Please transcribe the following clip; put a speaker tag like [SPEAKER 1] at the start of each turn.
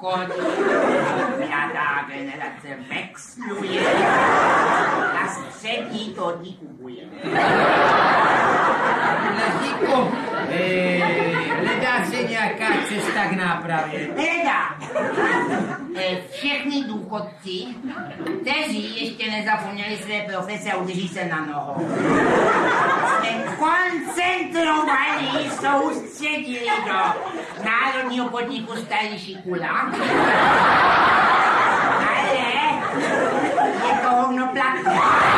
[SPEAKER 1] důchod. Mladá generace vexluje a střední to kupuje.
[SPEAKER 2] Lezíku, hledá se nějaká cesta k nápravě?
[SPEAKER 1] Hledá. Všechny důchodci, kteří ještě nezapomněli své profese a udrží se na nohou. Jsme koncentrovaní, soustředili do Národního podniku Starý Šikulák. Ale je to hovno platné.